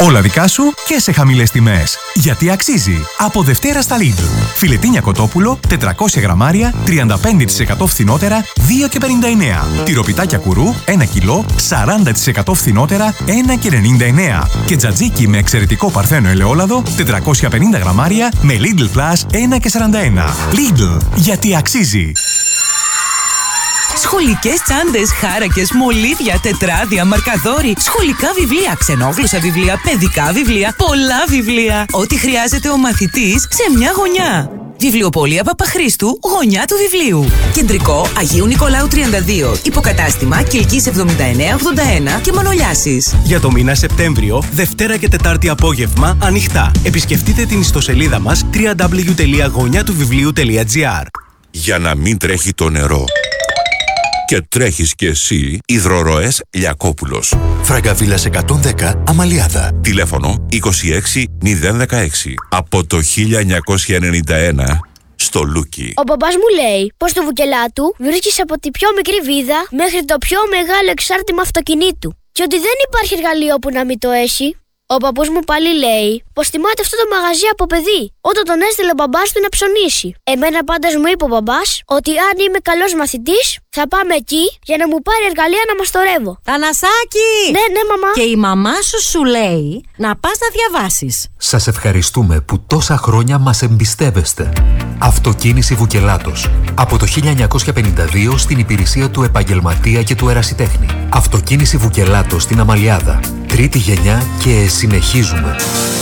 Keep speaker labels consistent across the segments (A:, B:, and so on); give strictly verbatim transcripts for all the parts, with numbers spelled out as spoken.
A: Όλα δικά σου και σε χαμηλές τιμές. Γιατί αξίζει. Από Δευτέρα στα Lidl. Φιλετίνια κοτόπουλο, τετρακόσια γραμμάρια, τριάντα πέντε τοις εκατό φθηνότερα, δύο και πενήντα εννέα. Τυροπιτάκια κουρού, ένα κιλό, σαράντα τοις εκατό φθηνότερα, ένα και ενενήντα εννέα. Και τζατζίκι με εξαιρετικό παρθένο ελαιόλαδο, τετρακόσια πενήντα γραμμάρια, με Lidl Plus, ένα και σαράντα ένα. Lidl. Γιατί αξίζει.
B: Σχολικές τσάντες, χάρακες, μολύβια, τετράδια, μαρκαδόροι, σχολικά βιβλία, ξενόγλωσσα βιβλία, παιδικά βιβλία, πολλά βιβλία. Ό,τι χρειάζεται ο μαθητής σε μια γωνιά. Βιβλιοπωλεία Παπαχρήστου, γωνιά του βιβλίου. Κεντρικό Αγίου Νικολάου τριάντα δύο. Υποκατάστημα Κιλκής εβδομήντα εννέα ογδόντα ένα και Μανολιάσης.
C: Για το μήνα Σεπτέμβριο, Δευτέρα και Τετάρτη απόγευμα, ανοιχτά. Επισκεφτείτε την ιστοσελίδα μας double-u double-u double-u τελεία γωνιά του βιβλίου τελεία τζι άρ.
D: Για να μην τρέχει το νερό και τρέχεις κι εσύ, υδροροές Λιακόπουλος.
E: Φραγκαβίλας εκατόν δέκα, Αμαλιάδα.
D: Τηλέφωνο είκοσι έξι μηδέν δεκαέξι. Από το χίλια εννιακόσια ενενήντα ένα στο Λούκι.
F: Ο μπαμπάς μου λέει πως το βουκελάτου βρίσκεις από τη πιο μικρή βίδα μέχρι το πιο μεγάλο εξάρτημα αυτοκινήτου. Και ότι δεν υπάρχει εργαλείο που να μην το έχει. Ο παππούς μου πάλι λέει πως θυμάται αυτό το μαγαζί από παιδί, όταν τον έστειλε ο μπαμπάς του να ψωνίσει. Εμένα πάντως μου είπε ο μπαμπάς ότι αν είμαι καλός μαθητής, θα πάμε εκεί για να μου πάρει εργαλεία να μαστορεύω.
G: Θανασάκη!
F: Ναι, ναι, μαμά.
G: Και η μαμά σου σου λέει να πας να διαβάσεις.
E: Σας ευχαριστούμε που τόσα χρόνια μας εμπιστεύεστε. Αυτοκίνηση Βουκελάτος. Από το χίλια εννιακόσια πενήντα δύο στην υπηρεσία του επαγγελματία και του ερασιτέχνη. Αυτοκίνηση Βουκελάτος στην Αμαλιάδα. Τρίτη γενιά και συνεχίζουμε.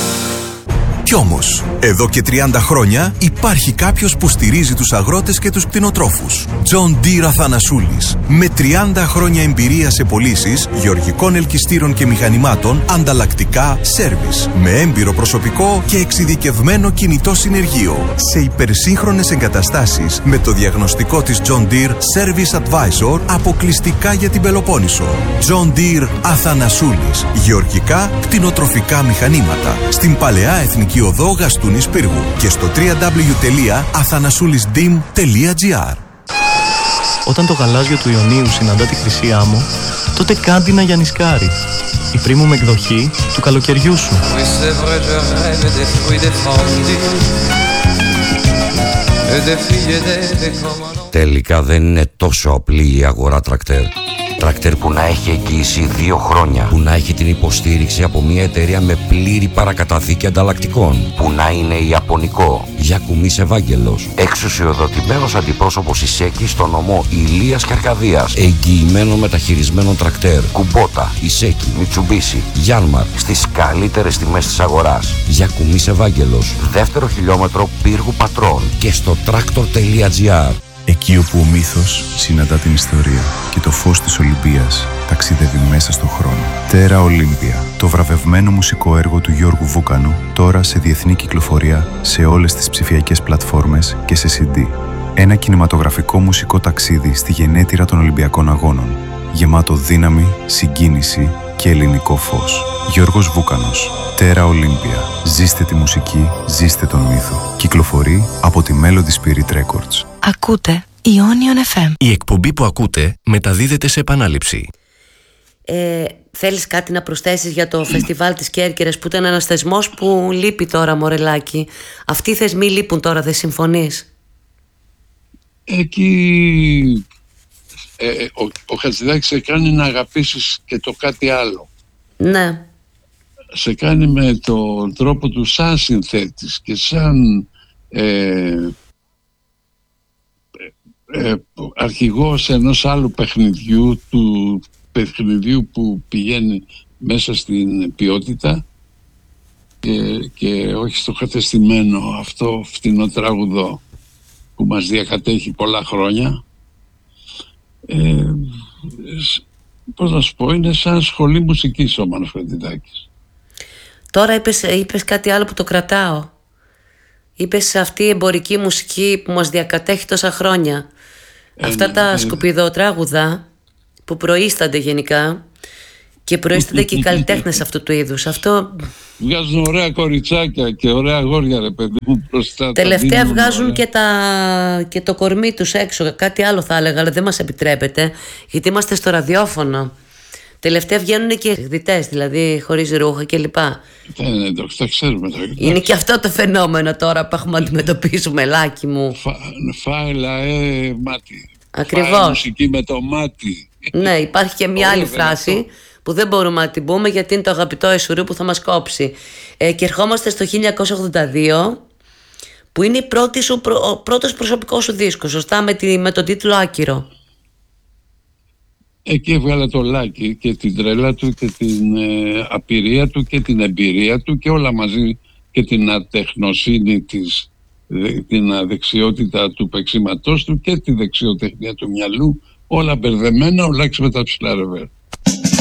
H: Κι όμως, εδώ και τριάντα χρόνια υπάρχει κάποιος που στηρίζει τους αγρότες και τους κτηνοτρόφους. John Deere Αθανασούλης. Με τριάντα χρόνια εμπειρία σε πωλήσεις γεωργικών ελκυστήρων και μηχανημάτων, ανταλλακτικά, σέρβις. Με έμπειρο προσωπικό και εξειδικευμένο κινητό συνεργείο. Σε υπερσύγχρονες εγκαταστάσεις με το διαγνωστικό της John Deere Service Advisor αποκλειστικά για την Πελοπόννησο. John Deere Αθανασούλης. Γεωργικά, κτηνοτροφικά μηχανήματα. Στην Παλαιά Εθνική Οδό Γαστούνης Πύργου και στο double-u double-u double-u τελεία αθανασούλισdim τελεία τζι άρ.
I: Όταν το γαλάζιο του Ιωνίου συναντά τη χρυσή άμμο, τότε κάντινα για νησκάρι. Η premium εκδοχή του καλοκαιριού σου.
J: Τελικά δεν είναι τόσο απλή η αγορά τρακτέρ. Τρακτέρ που να έχει εγγύηση δύο χρόνια, που να έχει την υποστήριξη από μια εταιρεία με πλήρη παρακαταθήκη ανταλλακτικών, που να είναι ιαπωνικό. Γιακουμής Ευάγγελος, εξουσιοδοτημένος αντιπρόσωπος Ισέκη στο νομό Ηλίας και Αρκαδίας, εγγυημένο μεταχειρισμένο τρακτέρ. Κουμπότα, Ισέκη, Μιτσουμπίσι, Γιάνμαρ, στις καλύτερες τιμές της αγοράς. Γιακουμής Ευάγγελος, δεύτερο χιλιόμετρο Πύργου Πατρών και στο τρακτορ τελεία τζι άρ.
K: Εκεί όπου ο μύθος συναντά την ιστορία και το φως της Ολυμπίας ταξιδεύει μέσα στον χρόνο. Τέρα Ολύμπια, το βραβευμένο μουσικό έργο του Γιώργου Βούκανου, τώρα σε διεθνή κυκλοφορία σε όλες τις ψηφιακές πλατφόρμες και σε σι ντι. Ένα κινηματογραφικό μουσικό ταξίδι στη γενέτειρα των Ολυμπιακών Αγώνων, γεμάτο δύναμη, συγκίνηση και ελληνικό φως. Γιώργος Βούκανος, Τέρα Ολύμπια. Ζήστε τη μουσική, ζήστε τον μύθο. Κυκλοφορεί από τη Melody Spirit Records.
L: Ακούτε Ionion εφ εμ.
M: Η εκπομπή που ακούτε μεταδίδεται σε επανάληψη.
N: Ε, θέλεις κάτι να προσθέσεις για το φεστιβάλ της Κέρκυρας, που ήταν ένας θεσμός που λείπει τώρα, μωρελάκι? Αυτοί οι θεσμοί λείπουν τώρα, δεν συμφωνείς?
O: Εκεί ε, ο, ο Χατζηδάκης σε κάνει να αγαπήσεις και το κάτι άλλο.
N: Ναι. Σε
O: κάνει με τον τρόπο του σαν συνθέτης και σαν ε, ε, αρχηγός ενός άλλου παιχνιδιού, του παιχνιδιού που πηγαίνει μέσα στην ποιότητα και, και όχι στο κατεστημένο αυτό φτηνό τραγουδό που μας διακατέχει πολλά χρόνια. Ε, πώς να σου πω, είναι σαν σχολή μουσικής ο Μάνος Χατζηδάκης.
N: Τώρα είπες, είπες κάτι άλλο που το κρατάω. Είπες αυτή η εμπορική μουσική που μας διακατέχει τόσα χρόνια. Ε, Αυτά ναι, τα ναι. σκουπιδοτράγουδα που προείστανται γενικά και προείστανται και οι καλλιτέχνες αυτού του είδους. Αυτό...
O: Βγάζουν ωραία κοριτσάκια και ωραία αγόρια, ρε παιδί μου, μπροστά.
N: Τελευταία βγάζουν και, τα... και το κορμί τους έξω. Κάτι άλλο θα έλεγα, αλλά δεν μας επιτρέπεται, γιατί είμαστε στο ραδιόφωνο. Τελευταία βγαίνουν και εκδητές, δηλαδή χωρίς ρούχα κλπ.
O: Ναι, το, τα ξέρουμε. Το,
N: είναι και αυτό το φαινόμενο τώρα που έχουμε να αντιμετωπίσουμε, Λάκη μου.
O: Φα, φάιλα, ε, μάτι.
N: Ακριβώς.
O: Φάιλα μουσική με το μάτι.
N: Ναι, υπάρχει και μια άλλη φράση που δεν μπορούμε να την πούμε γιατί είναι το αγαπητό Εσουρού που θα μας κόψει. Ε, και ερχόμαστε στο χίλια εννιακόσια ογδόντα δύο, που είναι η πρώτη σου, ο πρώτος προσωπικός σου δίσκος, σωστά, με, τη, με τον τίτλο Άκυρο.
O: Εκεί έβγαλε το Λάκη και την τρέλα του και την ε, απειρία του και την εμπειρία του και όλα μαζί, και την ατεχνοσύνη της, την αδεξιότητα του παίξηματός του και τη δεξιοτεχνία του μυαλού, όλα μπερδεμένα, ο Λάκης με τα ψηλά ρεβέρ.